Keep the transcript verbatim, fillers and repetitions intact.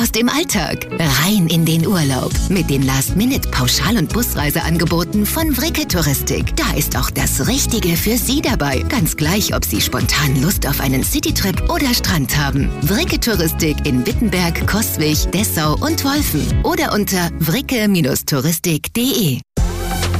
aus dem Alltag. Rein in den Urlaub. Mit den Last-Minute-Pauschal- und Busreiseangeboten von Vricke Touristik. Da ist auch das Richtige für Sie dabei. Ganz gleich, ob Sie spontan Lust auf einen Citytrip oder Strand haben. Vricke Touristik in Wittenberg, Coswig, Dessau und Wolfen. Oder unter vricke Touristik punkt de.